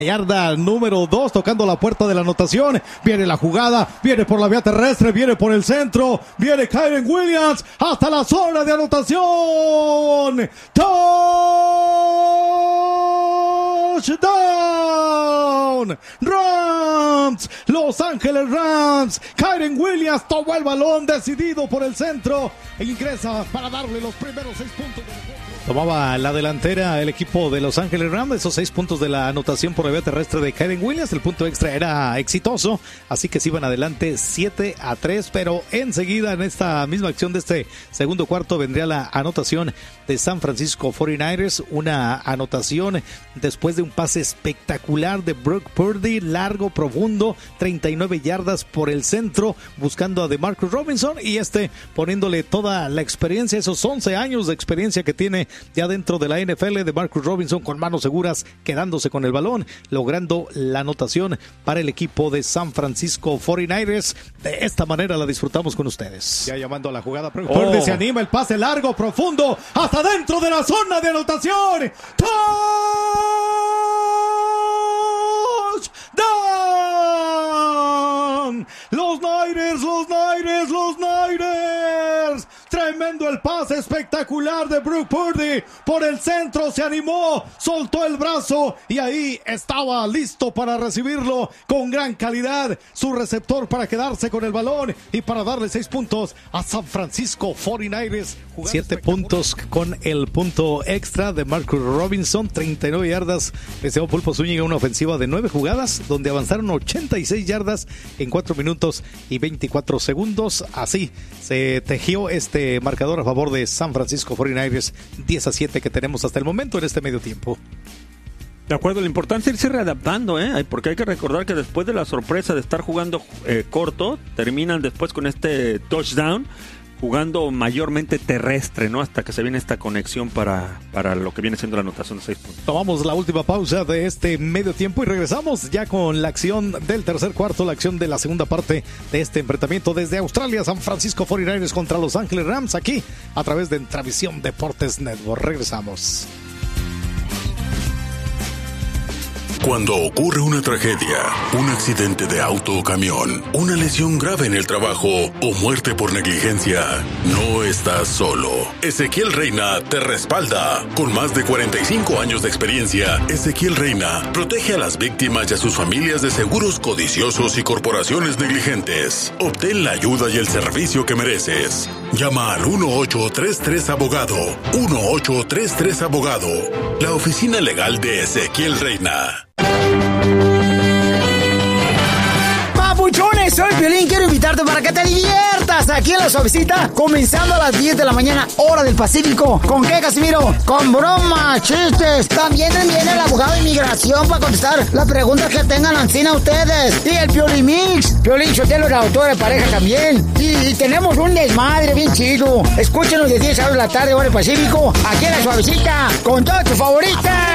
Yarda número 2, tocando la puerta de la anotación. Viene la jugada, viene por la vía terrestre, viene por el centro, viene Kyren Williams hasta la zona de anotación. Touchdown Rams, Los Ángeles Rams. Kyren Williams tomó el balón decidido por el centro e ingresa para darle los primeros 6 puntos del juego. Tomaba la delantera el equipo de Los Ángeles Rams, esos 6 puntos de la anotación por la vía terrestre de Kyren Williams. El punto extra era exitoso, así que se iban adelante 7-3, pero enseguida en esta misma acción de este segundo cuarto vendría la anotación de San Francisco 49ers, una anotación después de un pase espectacular de Brock Purdy, largo, profundo, 39 yardas por el centro, buscando a DeMarcus Robinson y poniéndole toda la experiencia, esos 11 años de experiencia que tiene ya dentro de la NFL, de Marcus Robinson con manos seguras, quedándose con el balón, logrando la anotación para el equipo de San Francisco 49ers. De esta manera la disfrutamos con ustedes. Ya llamando a la jugada, Purdy se anima, el pase largo, profundo, hasta dentro de la zona de anotación. ¡Touchdown! Los Niners. Tremendo el pase espectacular de Brock Purdy por el centro, se animó, soltó el brazo y ahí estaba listo para recibirlo con gran calidad su receptor para quedarse con el balón y para darle 6 puntos a San Francisco 49ers. 7 puntos con el punto extra de Marcus Robinson, 39 yardas. Esteban Pulpo Zúñiga, una ofensiva de 9 jugadas donde avanzaron 86 yardas en 4 minutos y 24 segundos. Así se tejió este marcador a favor de San Francisco 49ers, 10-7 que tenemos hasta el momento en este medio tiempo. De acuerdo, lo importante es irse readaptando, porque hay que recordar que después de la sorpresa de estar jugando corto, terminan después con este touchdown, jugando mayormente terrestre, ¿no? Hasta que se viene esta conexión para lo que viene siendo la anotación de 6 puntos. Tomamos la última pausa de este medio tiempo y regresamos ya con la acción del tercer cuarto, la acción de la segunda parte de este enfrentamiento desde Australia, San Francisco 49ers contra Los Ángeles Rams, aquí a través de Entravisión Deportes Network. Regresamos. Cuando ocurre una tragedia, un accidente de auto o camión, una lesión grave en el trabajo o muerte por negligencia, no estás solo. Ezequiel Reina te respalda. Con más de 45 años de experiencia, Ezequiel Reina protege a las víctimas y a sus familias de seguros codiciosos y corporaciones negligentes. Obtén la ayuda y el servicio que mereces. Llama al 1833-ABOGADO. 1833-ABOGADO. La oficina legal de Ezequiel Reina. Papuchones, soy Piolín, quiero invitarte para que te diviertas aquí en La Suavecita, comenzando a las 10 de la mañana, hora del Pacífico. ¿Con qué, Casimiro? Con bromas, chistes. También viene el abogado de inmigración para contestar las preguntas que tengan ancina ustedes. Y el Piolín Mix. Piolín Sotelo, el autor de pareja también. Y tenemos un desmadre bien chido. Escúchenos de 10 a 2 de la tarde, hora del Pacífico, aquí en La Suavecita, con todas tus favoritas.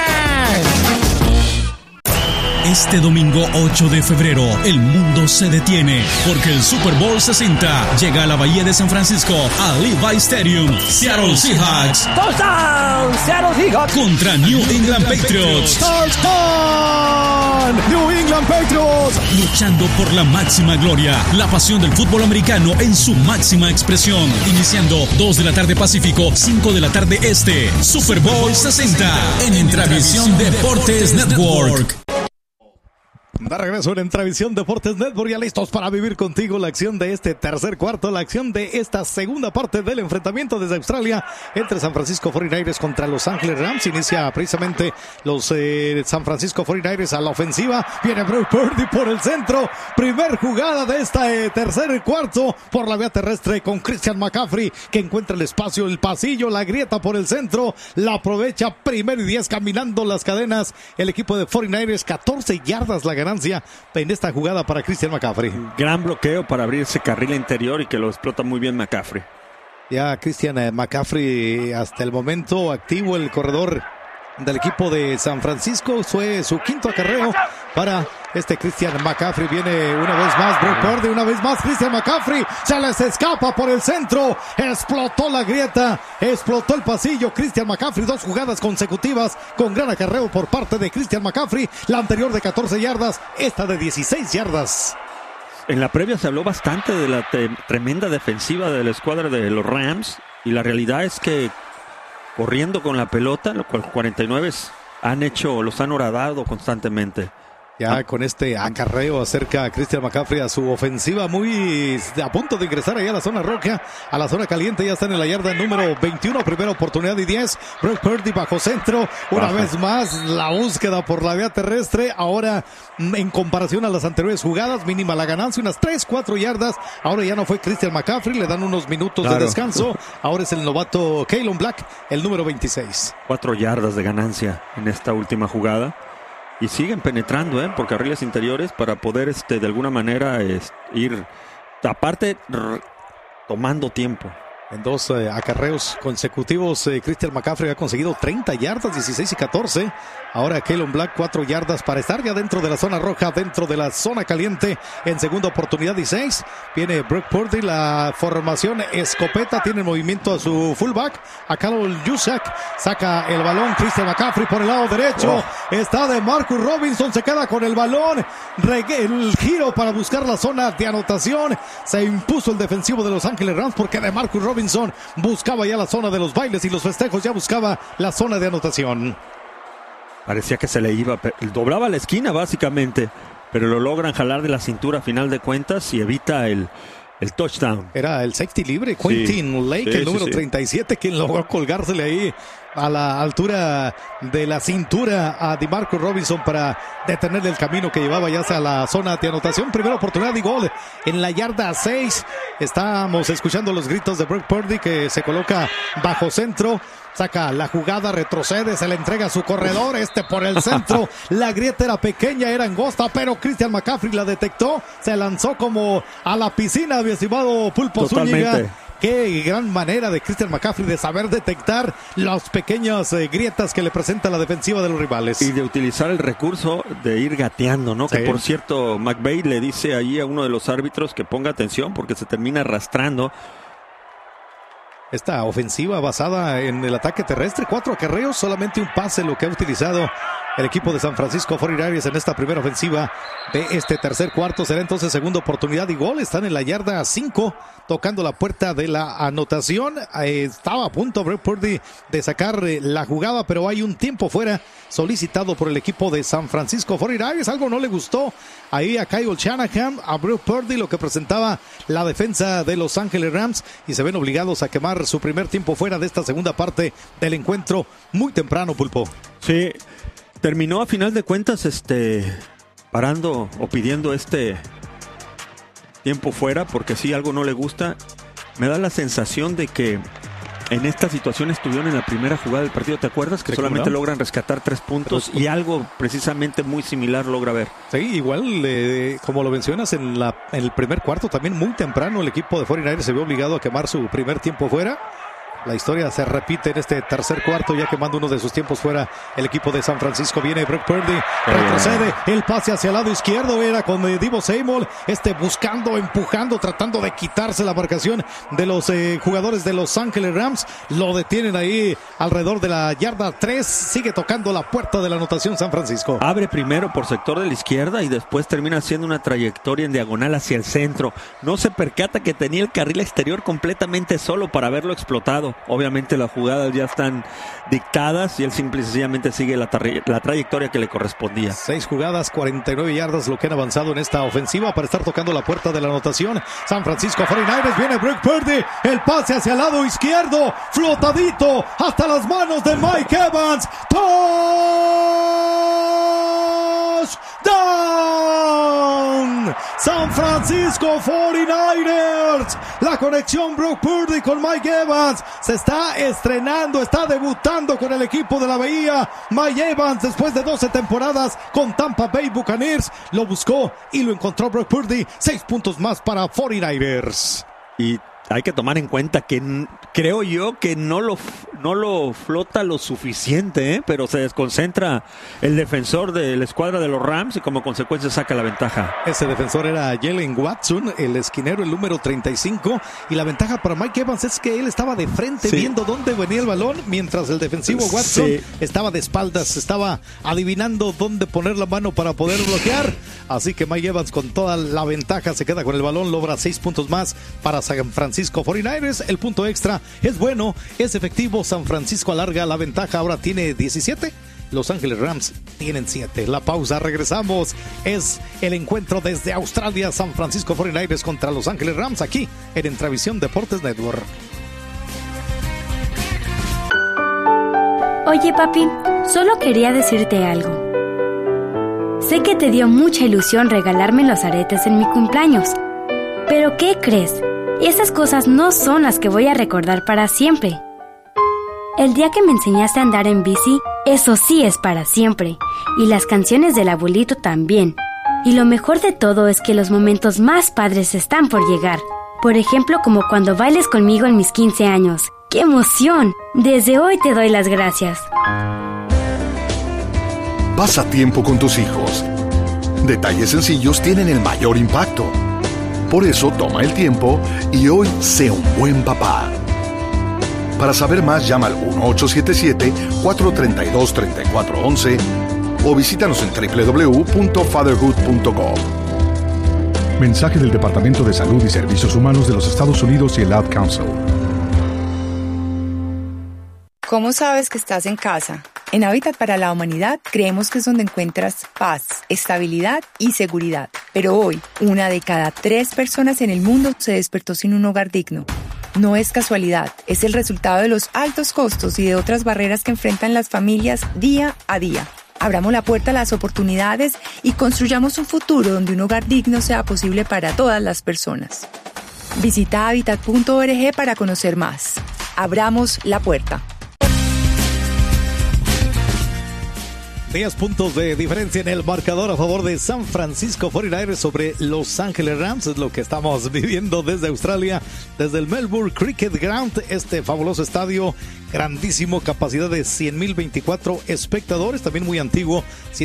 Este domingo 8 de febrero, el mundo se detiene porque el Super Bowl 60 llega a la Bahía de San Francisco, a Levi Stadium. Seattle Seahawks. ¡Touchdown! ¡Seattle Seahawks! Contra New England Patriots. ¡Touchdown! ¡New England Patriots! Luchando por la máxima gloria, la pasión del fútbol americano en su máxima expresión. Iniciando 2 de la tarde Pacífico, 5 de la tarde Este. Super Bowl 60 en Entravisión Deportes Network. De regreso en Entravisión Deportes Network, ya listos para vivir contigo la acción de este tercer cuarto, la acción de esta segunda parte del enfrentamiento desde Australia entre San Francisco 49ers contra Los Ángeles Rams. Inicia precisamente los San Francisco 49ers a la ofensiva. Viene Brock Purdy por el centro. Primer jugada de este tercer cuarto por la vía terrestre con Christian McCaffrey, que encuentra el espacio, el pasillo, la grieta por el centro. La aprovecha, 1st y 10 caminando las cadenas. El equipo de 49ers, 14 yardas la ganancia en esta jugada para Christian McCaffrey. Gran bloqueo para abrir ese carril interior y que lo explota muy bien McCaffrey. Ya Christian McCaffrey hasta el momento activo, el corredor del equipo de San Francisco. Fue su quinto acarreo para Christian McCaffrey viene una vez más. Brock Purdy una vez más. Christian McCaffrey se les escapa por el centro. Explotó la grieta. Explotó el pasillo. Christian McCaffrey, 2 jugadas consecutivas con gran acarreo por parte de Christian McCaffrey. La anterior de 14 yardas, esta de 16 yardas. En la previa se habló bastante de la tremenda defensiva de la escuadra de los Rams. Y la realidad es que corriendo con la pelota, los 49 los han horadado constantemente. Ya con este acarreo acerca a Christian McCaffrey a su ofensiva, muy a punto de ingresar ahí a la zona roja, a la zona caliente. Ya están en la yarda número 21, primera oportunidad y 10. Brock Purdy bajo centro, una vez más la búsqueda por la vía terrestre. Ahora en comparación a las anteriores jugadas, mínima la ganancia, unas 3-4 yardas. Ahora ya no fue Christian McCaffrey, le dan unos minutos de descanso. Ahora es el novato Kalen Black, el número 26. 4 yardas de ganancia en esta última jugada. Y siguen penetrando por carriles interiores para poder de alguna manera ir, aparte, tomando tiempo. En 2 acarreos consecutivos, Christian McCaffrey ha conseguido 30 yardas, 16 y 14. Ahora Kalen Black, 4 yardas para estar ya dentro de la zona roja, dentro de la zona caliente. En segunda oportunidad 16. Viene Brock Purdy, la formación escopeta. Tiene movimiento a su fullback, a Carol Juszczyk. Saca el balón Christian McCaffrey por el lado derecho. Está de Marcus Robinson, se queda con el balón. El giro para buscar la zona de anotación. Se impuso el defensivo de Los Ángeles Rams porque de Marcus Robinson buscaba ya la zona de los bailes y los festejos, ya buscaba la zona de anotación. Parecía que se le iba, doblaba la esquina básicamente, pero lo logran jalar de la cintura a final de cuentas y evita el touchdown. Era el safety libre, Quentin Lake, el número 37, quien logró colgársele ahí a la altura de la cintura a DeMarcus Robinson para detener el camino que llevaba ya hacia la zona de anotación. Primera oportunidad y gol en la yarda 6. Estamos escuchando los gritos de Brock Purdy, que se coloca bajo centro. Saca la jugada, retrocede, se le entrega a su corredor, por el centro. La grieta era pequeña, era angosta, pero Christian McCaffrey la detectó. Se lanzó como a la piscina, mi estimado Pulpo Zúñiga. Qué gran manera de Christian McCaffrey de saber detectar las pequeñas grietas que le presenta la defensiva de los rivales. Y de utilizar el recurso de ir gateando, ¿no? Sí. Que por cierto, McVay le dice ahí a uno de los árbitros que ponga atención porque se termina arrastrando. Esta ofensiva basada en el ataque terrestre, 4 acarreos, solamente un pase lo que ha utilizado el equipo de San Francisco 49ers en esta primera ofensiva de este tercer cuarto. Será entonces segunda oportunidad y gol. Están en la yarda 5, tocando la puerta de la anotación. Estaba a punto Brock Purdy de sacar la jugada, pero hay un tiempo fuera solicitado por el equipo de San Francisco 49ers. Algo no le gustó ahí a Kyle Shanahan, a Brock Purdy, lo que presentaba la defensa de Los Ángeles Rams, y se ven obligados a quemar su primer tiempo fuera de esta segunda parte del encuentro muy temprano, Pulpo. Sí, terminó a final de cuentas parando o pidiendo tiempo fuera porque si algo no le gusta. Me da la sensación de que en esta situación estuvieron en la primera jugada del partido. ¿Te acuerdas? Que solamente logran rescatar 3 puntos y algo precisamente muy similar logra ver. Sí, igual como lo mencionas en el primer cuarto, también muy temprano el equipo de 49ers se ve obligado a quemar su primer tiempo fuera. La historia se repite en este tercer cuarto, ya quemando uno de sus tiempos fuera el equipo de San Francisco. Viene Brock Purdy, retrocede, el pase hacia el lado izquierdo, era con Deebo Samuel, buscando, empujando, tratando de quitarse la marcación de los jugadores de Los Ángeles Rams. Lo detienen ahí alrededor de la yarda 3, sigue tocando la puerta de la anotación San Francisco. Abre primero por sector de la izquierda y después termina haciendo una trayectoria en diagonal hacia el centro. No se percata que tenía el carril exterior completamente solo para haberlo explotado. Obviamente las jugadas ya están dictadas y él simple y sencillamente sigue la trayectoria que le correspondía. 6 jugadas, 49 yardas lo que han avanzado en esta ofensiva para estar tocando la puerta de la anotación. San Francisco 49ers, viene Brock Purdy, el pase hacia el lado izquierdo, flotadito hasta las manos de Mike Evans. ¡Touchdown! San Francisco 49ers. La conexión Brock Purdy con Mike Evans se está estrenando, está debutando con el equipo de la Bahía. Mike Evans, después de 12 temporadas con Tampa Bay Buccaneers, lo buscó y lo encontró Brock Purdy. 6 puntos más para 49ers. Y hay que tomar en cuenta que Creo yo que no lo flota lo suficiente, pero se desconcentra el defensor de la escuadra de los Rams y como consecuencia saca la ventaja. Ese defensor era Jalen Watson, el esquinero, el número 35, y la ventaja para Mike Evans es que él estaba de frente viendo dónde venía el balón, mientras el defensivo Watson estaba de espaldas, estaba adivinando dónde poner la mano para poder bloquear. Así que Mike Evans con toda la ventaja se queda con el balón, logra 6 puntos más para San Francisco 49ers. El punto extra es bueno, es efectivo. San Francisco alarga la ventaja, ahora tiene 17. Los Ángeles Rams tienen 7. La pausa, regresamos. Es el encuentro desde Australia, San Francisco 49ers contra Los Ángeles Rams, aquí en Entravisión Deportes Network. Oye, papi, solo quería decirte algo. Sé que te dio mucha ilusión regalarme los aretes en mi cumpleaños. Pero ¿qué crees? Esas cosas no son las que voy a recordar para siempre. El día que me enseñaste a andar en bici, eso sí es para siempre. Y las canciones del abuelito también. Y lo mejor de todo es que los momentos más padres están por llegar. Por ejemplo, como cuando bailes conmigo en mis 15 años. ¡Qué emoción! Desde hoy te doy las gracias. Pasa tiempo con tus hijos. Detalles sencillos tienen el mayor impacto. Por eso toma el tiempo y hoy sé un buen papá. Para saber más, llama al 1-877-432-3411 o visítanos en www.fatherhood.com. Mensaje del Departamento de Salud y Servicios Humanos de los Estados Unidos y el Ad Council. ¿Cómo sabes que estás en casa? En Hábitat para la Humanidad creemos que es donde encuentras paz, estabilidad y seguridad. Pero hoy, 1 de cada 3 personas en el mundo se despertó sin un hogar digno. No es casualidad, es el resultado de los altos costos y de otras barreras que enfrentan las familias día a día. Abramos la puerta a las oportunidades y construyamos un futuro donde un hogar digno sea posible para todas las personas. Visita Habitat.org para conocer más. Abramos la puerta. 10 puntos de diferencia en el marcador a favor de San Francisco 49ers sobre Los Ángeles Rams. Es lo que estamos viviendo desde Australia, desde el Melbourne Cricket Ground, este fabuloso estadio, grandísimo, capacidad de 100,024 espectadores, también muy antiguo,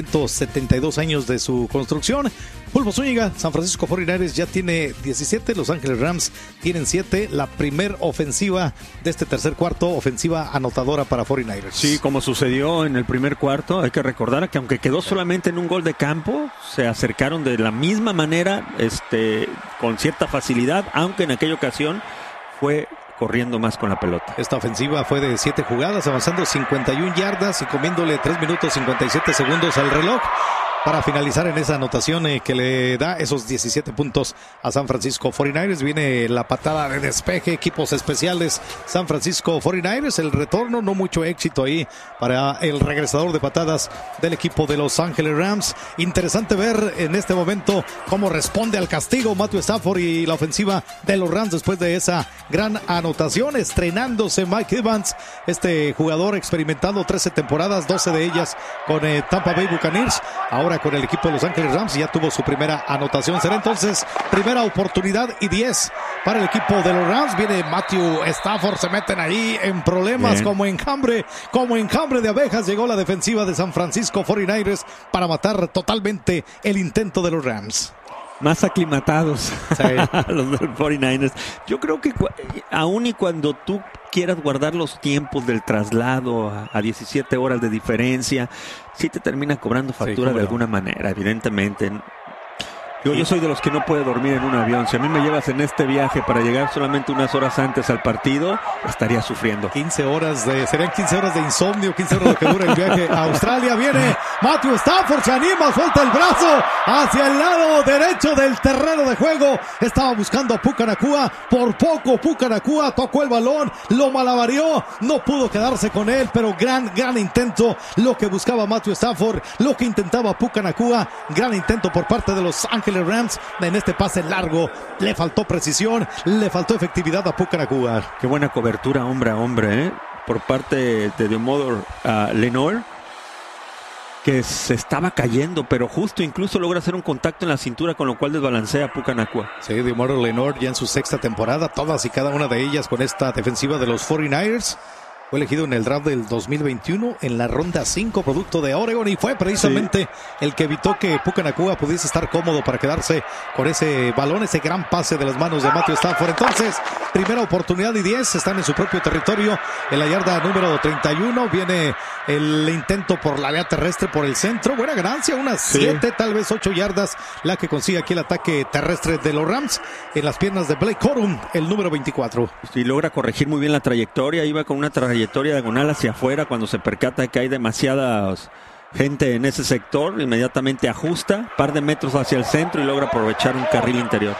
172 años de su construcción. Pulpo Zúñiga, San Francisco 49ers ya tiene 17, Los Ángeles Rams tienen 7, la primer ofensiva de este tercer cuarto, ofensiva anotadora para 49ers. Sí, como sucedió en el primer cuarto, hay que recordar que aunque quedó solamente en un gol de campo, se acercaron de la misma manera, con cierta facilidad, aunque en aquella ocasión fue corriendo más con la pelota. Esta ofensiva fue de 7 jugadas, avanzando 51 yardas y comiéndole 3 minutos 57 segundos al reloj para finalizar en esa anotación que le da esos 17 puntos a San Francisco 49ers. Viene la patada de despeje, equipos especiales San Francisco 49ers, el retorno, no mucho éxito ahí para el regresador de patadas del equipo de Los Ángeles Rams. Interesante ver en este momento cómo responde al castigo Matthew Stafford y la ofensiva de los Rams después de esa gran anotación, estrenándose Mike Evans, este jugador experimentado 13 temporadas, 12 de ellas con Tampa Bay Buccaneers, ahora con el equipo de Los Ángeles Rams, ya tuvo su primera anotación. Será entonces primera oportunidad y 10 para el equipo de los Rams. Viene Matthew Stafford, se meten ahí en problemas como enjambre de abejas. Llegó la defensiva de San Francisco 49ers para matar totalmente el intento de los Rams. Más aclimatados los del 49ers. Yo creo que aún y cuando tú quieras guardar los tiempos del traslado a 17 horas de diferencia, sí te termina cobrando factura de alguna manera, evidentemente. Yo soy de los que no puede dormir en un avión. Si a mí me llevas en este viaje para llegar solamente unas horas antes al partido, estaría sufriendo. Serían 15 horas de insomnio, 15 horas de que dura el viaje a Australia. Viene Matthew Stafford, se anima, suelta el brazo hacia el lado derecho del terreno de juego. Estaba buscando a Puka Nacua, por poco Puka Nacua tocó el balón, lo malabareó, no pudo quedarse con él, pero gran intento lo que buscaba Matthew Stafford, lo que intentaba Puka Nacua, gran intento por parte de Los Ángeles Rams en este pase largo. Le faltó precisión, le faltó efectividad a Puka Nacua. Qué buena cobertura hombre a hombre, por parte de Deommodore Lenoir. que se estaba cayendo, pero justo incluso logra hacer un contacto en la cintura, con lo cual desbalancea a Puka Nacua. Sí, Demarcus Lenoir ya en su sexta temporada, todas y cada una de ellas con esta defensiva de los 49ers. Fue elegido en el draft del 2021 en la ronda 5, producto de Oregon, y fue precisamente el que evitó que Puka Nacua pudiese estar cómodo para quedarse con ese balón, ese gran pase de las manos de Matthew Stafford. Entonces, primera oportunidad y 10, están en su propio territorio, en la yarda número 31, viene el intento por la vía terrestre por el centro, buena ganancia, unas 7, tal vez 8 yardas, la que consigue aquí el ataque terrestre de los Rams, en las piernas de Blake Corum, el número 24. Sí, logra corregir muy bien la trayectoria, iba con una trayectoria diagonal hacia afuera, cuando se percata que hay demasiada gente en ese sector, inmediatamente ajusta, par de metros hacia el centro y logra aprovechar un carril interior.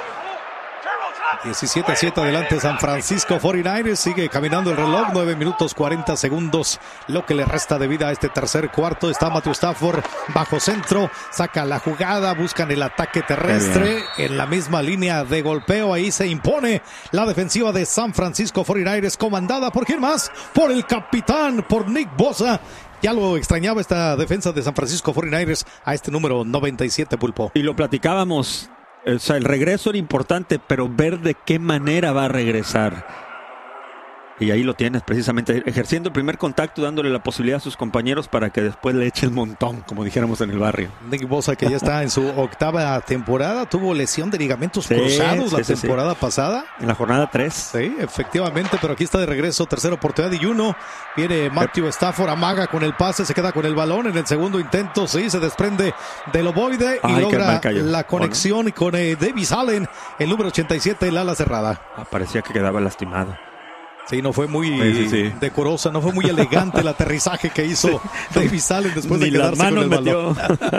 17-7 adelante San Francisco 49ers, sigue caminando el reloj, 9 minutos 40 segundos, lo que le resta de vida a este tercer cuarto. Está Matthew Stafford bajo centro, saca la jugada, buscan el ataque terrestre en la misma línea de golpeo, ahí se impone la defensiva de San Francisco 49ers, comandada por ¿quién más? Por el capitán, por Nick Bosa. Ya lo extrañaba esta defensa de San Francisco 49ers a este número 97, Pulpo. Y lo platicábamos. O sea, el regreso era importante, pero ver de qué manera va a regresar. Y ahí lo tienes, precisamente, ejerciendo el primer contacto, dándole la posibilidad a sus compañeros para que después le eche el montón, como dijéramos en el barrio. Nick Bosa, que ya está en su octava temporada, tuvo lesión de ligamentos cruzados la temporada pasada. En la jornada 3. Sí, efectivamente, pero aquí está de regreso, tercera oportunidad y 1. Viene Matthew Stafford, amaga con el pase, se queda con el balón en el segundo intento, sí, se desprende del ovoide y logra la conexión con Davis Allen, el número 87, el ala cerrada. Parecía que quedaba lastimado. Sí, no fue muy decorosa, no fue muy elegante el aterrizaje que hizo Davis Allen después de quedarse con el balón.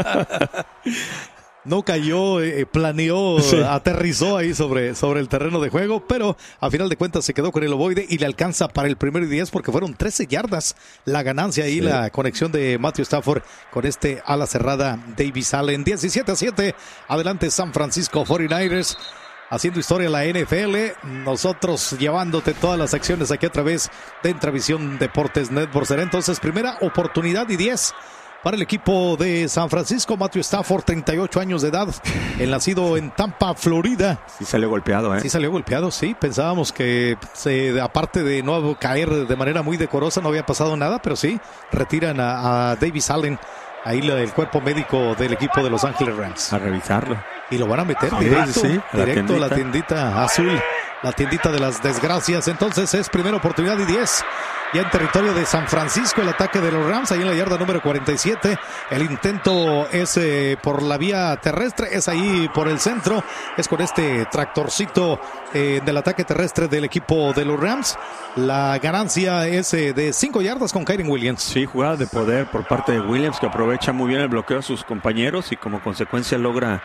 No cayó, planeó, aterrizó ahí sobre el terreno de juego, pero a final de cuentas se quedó con el ovoide y le alcanza para el primero y 10 porque fueron 13 yardas la ganancia y la conexión de Matthew Stafford con este ala cerrada Davis Allen. 17-7, adelante San Francisco 49ers. Haciendo historia la NFL, nosotros llevándote todas las acciones aquí a través de Entravisión Deportes Network. Será entonces primera oportunidad y 10 para el equipo de San Francisco. Matthew Stafford, 38 años de edad, el nacido en Tampa, Florida. Sí salió golpeado, Sí salió golpeado, sí. Pensábamos que aparte de no caer de manera muy decorosa, no había pasado nada, pero sí, retiran a Davis Allen, ahí el cuerpo médico del equipo de Los Ángeles Rams. A revisarlo. Y lo van a meter directo a la tiendita azul, la tiendita de las desgracias. Entonces es primera oportunidad y 10. Ya en territorio de San Francisco, el ataque de los Rams, ahí en la yarda número 47. El intento es por la vía terrestre, es ahí por el centro. Es con este tractorcito del ataque terrestre del equipo de los Rams. La ganancia es de 5 yardas con Kyren Williams. Sí, jugada de poder por parte de Williams, que aprovecha muy bien el bloqueo a sus compañeros y como consecuencia logra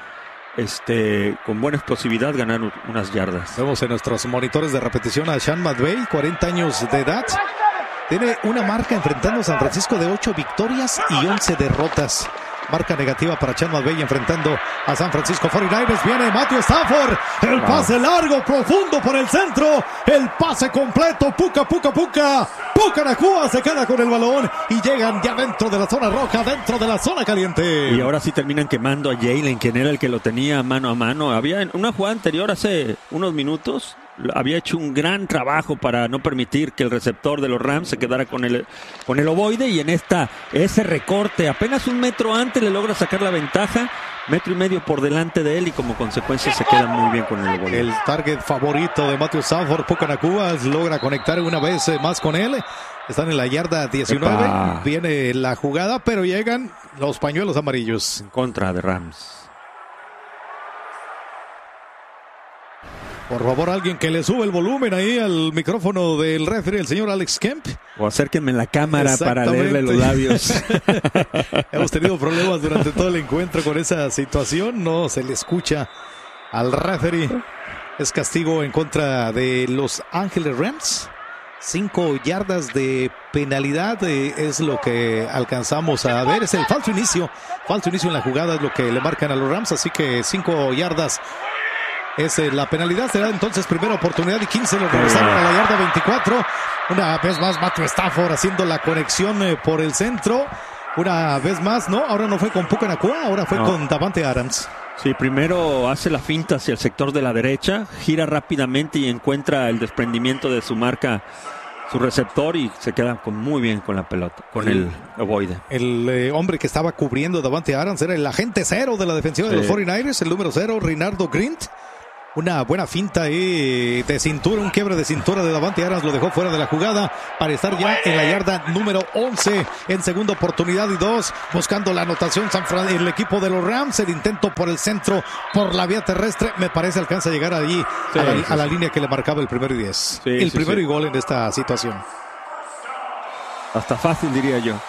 con buena explosividad ganar unas yardas. Vemos en nuestros monitores de repetición a Sean McVay, 40 años de edad. Tiene una marca enfrentando a San Francisco de 8 victorias y 11 derrotas. Marca negativa para Sean McVay enfrentando a San Francisco 49ers. Viene Matthew Stafford. El pase largo, profundo por el centro. El pase completo. Puka Nacua se queda con el balón y llegan ya dentro de la zona roja, dentro de la zona caliente. Y ahora sí terminan quemando a Jalen, quien era el que lo tenía mano a mano. Había en una jugada anterior hace unos minutos, había hecho un gran trabajo para no permitir que el receptor de los Rams se quedara con el ovoide, y en ese recorte apenas un metro antes le logra sacar la ventaja, 1.5 metros por delante de él, y como consecuencia se queda muy bien con el ovoide. El target favorito de Matthew Stafford, Puka Nacua, logra conectar una vez más con él. Están en la yarda 19, viene la jugada, pero llegan los pañuelos amarillos. En contra de Rams. Por favor, alguien que le sube el volumen ahí al micrófono del referee, el señor Alex Kemp. O acérquenme la cámara para leerle los labios. Hemos tenido problemas durante todo el encuentro con esa situación. No se le escucha al referee. Es castigo en contra de Los Ángeles Rams. 5 yardas de penalidad es lo que alcanzamos a ver. Es el falso inicio en la jugada, es lo que le marcan a los Rams. Así que 5 yardas es la penalidad. Será entonces primera oportunidad y 15. Lo regresaron a la yarda 24. Una vez más Matthew Stafford haciendo la conexión por el centro. una vez más, ¿no? Ahora no fue con Puka Nacua, ahora fue con Davante Adams. Sí, primero hace la finta hacia el sector de la derecha, gira rápidamente y encuentra el desprendimiento de su marca, su receptor, y se queda muy bien con la pelota, con el ovoide. El hombre que estaba cubriendo Davante Adams era el agente 0 de la defensiva de los 49ers, el número 0, Renardo Grint. Una buena finta ahí de cintura, un quiebre de cintura de Davante Adams lo dejó fuera de la jugada para estar ya en la yarda número 11 en segunda oportunidad y 2, buscando la anotación el equipo de los Rams. El intento por el centro, por la vía terrestre, me parece alcanza a llegar allí a la línea que le marcaba el primero y 10. El primero y gol en esta situación. Hasta fácil, diría yo.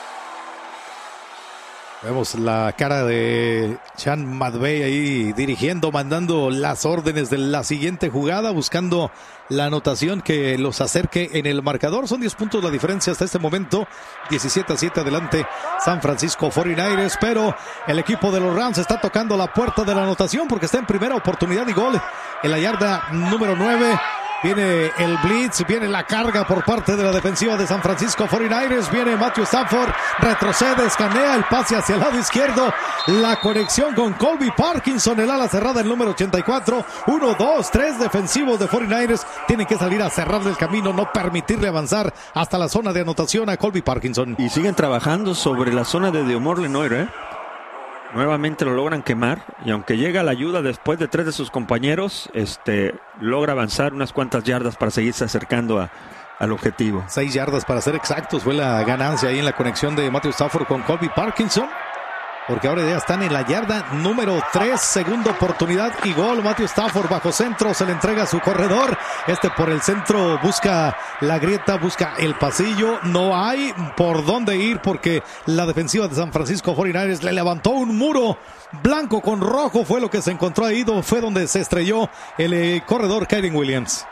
Vemos la cara de Sean McVay ahí dirigiendo, mandando las órdenes de la siguiente jugada, buscando la anotación que los acerque en el marcador. Son 10 puntos la diferencia hasta este momento. 17-7 adelante San Francisco 49ers, pero el equipo de los Rams está tocando la puerta de la anotación porque está en primera oportunidad y gol en la yarda número 9. Viene el blitz, viene la carga por parte de la defensiva de San Francisco 49ers. Viene Matthew Stafford, retrocede, escanea el pase hacia el lado izquierdo. La conexión con Colby Parkinson, el ala cerrada, el número 84. 1, 2, 3 defensivos de 49ers tienen que salir a cerrarle el camino, no permitirle avanzar hasta la zona de anotación a Colby Parkinson. Y siguen trabajando sobre la zona de Diomore Lenoir, Nuevamente lo logran quemar, y aunque llega la ayuda después de 3 de sus compañeros, logra avanzar unas cuantas yardas para seguirse acercando al objetivo. 6 yardas para ser exactos fue la ganancia ahí en la conexión de Matthew Stafford con Colby Parkinson, porque ahora ya están en la yarda número 3, segunda oportunidad y gol. Matthew Stafford bajo centro, se le entrega a su corredor, por el centro busca la grieta, busca el pasillo, no hay por dónde ir porque la defensiva de San Francisco 49ers le levantó un muro blanco con rojo, fue lo que se encontró ahí, fue donde se estrelló el corredor Kyren Williams.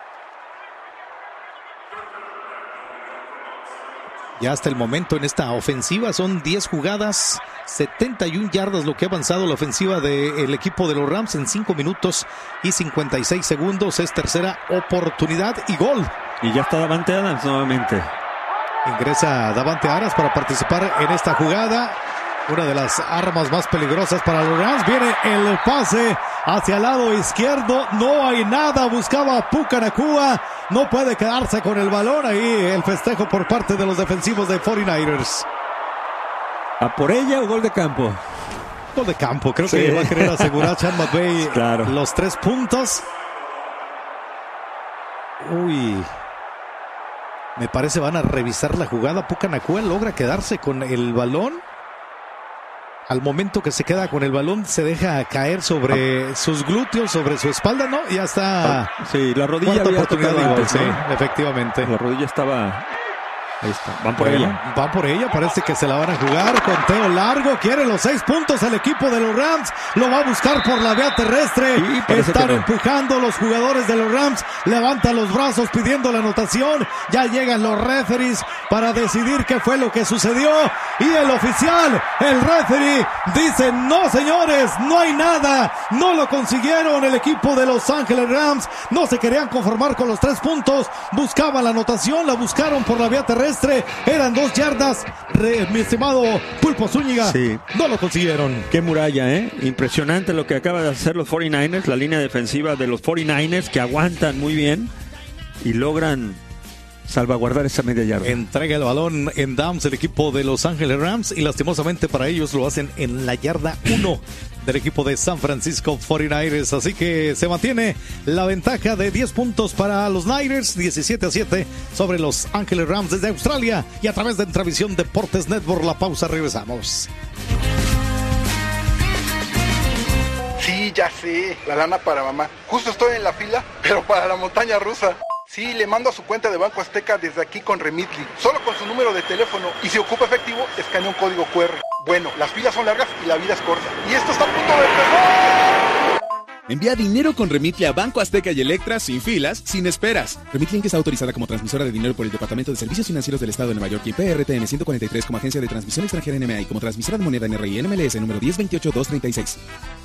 Ya hasta el momento en esta ofensiva son 10 jugadas, 71 yardas lo que ha avanzado la ofensiva del equipo de los Rams en 5 minutos y 56 segundos. Es tercera oportunidad y gol. Y ya está Davante Adams nuevamente. Ingresa Davante Adams para participar en esta jugada. Una de las armas más peligrosas para los Rams. Viene el pase hacia el lado izquierdo. No hay nada. Buscaba Puka Nacua. No puede quedarse con el balón. Ahí el festejo por parte de los defensivos de 49ers. ¿A por ella o gol de campo? Gol de campo. Creo que va a querer asegurar Sean McVay claro. Los 3 puntos. Uy. Me parece van a revisar la jugada. Puka Nacua logra quedarse con el balón. Al momento que se queda con el balón, se deja caer sobre sus glúteos, sobre su espalda, ¿no? Ya está. Sí, la rodilla había tocado antes, sí, efectivamente. La rodilla estaba. Ahí está. Van por ella. Van por ella. Parece que se la van a jugar. Conteo largo. Quiere los 6 puntos el equipo de los Rams. Lo va a buscar por la vía terrestre. Están empujando los jugadores de los Rams. Levantan los brazos pidiendo la anotación. Ya llegan los referees para decidir qué fue lo que sucedió. Y el oficial, el referee, dice: no, señores, no hay nada. No lo consiguieron el equipo de Los Ángeles Rams. No se querían conformar con los 3 puntos. Buscaban la anotación. La buscaron por la vía terrestre. Eran 2 yardas, mi estimado Pulpo Zúñiga. Sí. No lo consiguieron. Qué muralla, Impresionante lo que acaba de hacer los 49ers, la línea defensiva de los 49ers, que aguantan muy bien y logran salvaguardar esa media yarda. Entrega el balón en downs el equipo de Los Ángeles Rams y lastimosamente para ellos lo hacen en la yarda 1 del equipo de San Francisco 49ers. Así que se mantiene la ventaja de 10 puntos para los Niners, 17-7 sobre Los Ángeles Rams desde Australia y a través de Entravisión Deportes Network. La pausa, regresamos. Sí, ya sé, la lana para mamá. Justo estoy en la fila, pero para la montaña rusa. Sí, le mando a su cuenta de Banco Azteca desde aquí con Remitly, solo con su número de teléfono, y si ocupa efectivo, escanea un código QR. Bueno, las filas son largas y la vida es corta. Y esto está a punto de empezar. Envía dinero con Remitly a Banco Azteca y Electra sin filas, sin esperas. Remitly Inc. está autorizada como transmisora de dinero por el Departamento de Servicios Financieros del Estado de Nueva York y PRTN 143 como agencia de transmisión extranjera NMA y como transmisora de moneda NRI NMLS número 1028236.